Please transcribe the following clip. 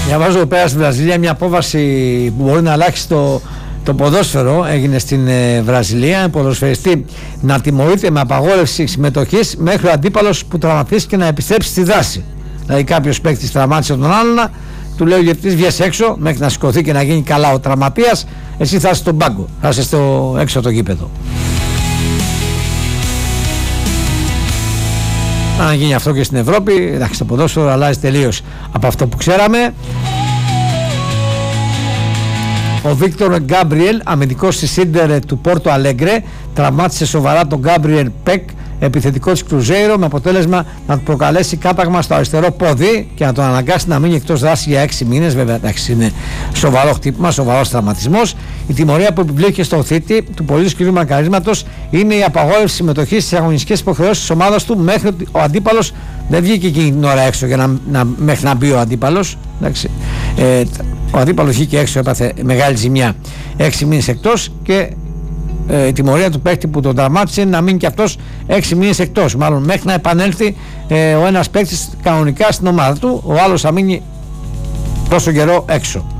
Διαβάζω εδώ πέρα στη Βραζιλία μια απόβαση που μπορεί να αλλάξει το ποδόσφαιρο. Έγινε στην Βραζιλία. Ποδοσφαιριστή να τιμωρείται με απαγόρευση συμμετοχής μέχρι ο αντίπαλος που τραυματίστηκε να επιστρέψει στη δράση. Δηλαδή, κάποιος παίκτης τραυμάτισε τον άλλον, του λέει ο διαιτητής: βγες έξω μέχρι να σηκωθεί και να γίνει καλά ο τραυματίας. Εσύ θα είσαι στον πάγκο, θα είσαι έξω από το γήπεδο. Αν γίνει αυτό και στην Ευρώπη, εντάξει, το ποδόσφαιρο αλλάζει τελείως από αυτό που ξέραμε. Ο Βίκτορ Γκάμπριελ, αμυντικός της Ίντερ του Πόρτο Αλέγκρε, τραυμάτισε σοβαρά τον Γκάμπριελ Πεκ, επιθετικό της Κρουζέιρο, με αποτέλεσμα να του προκαλέσει κάταγμα στο αριστερό πόδι και να τον αναγκάσει να μείνει εκτός δράσης για 6 μήνες. Βέβαια, εντάξει, είναι σοβαρό χτύπημα, σοβαρός τραυματισμός. Η τιμωρία που επιβλήθηκε στο θήτη του πολύ σκληρού μαρκαρίσματος είναι η απαγόρευση συμμετοχής στις αγωνιστικές υποχρεώσεις της ομάδας του μέχρι ότι ο αντίπαλος δεν βγήκε εκείνη την ώρα έξω μέχρι να μπει ο αντίπαλος. Εντάξει. Ο αντίπαλος βγήκε έξω, έπαθε μεγάλη ζημιά. 6 μήνες εκτός και η τιμωρία του παίκτη που τον τραυμάτισε είναι να μείνει και αυτός 6 μήνες εκτός. Μάλλον μέχρι να επανέλθει ο ένας παίκτης κανονικά στην ομάδα του, ο άλλος θα μείνει τόσο καιρό έξω.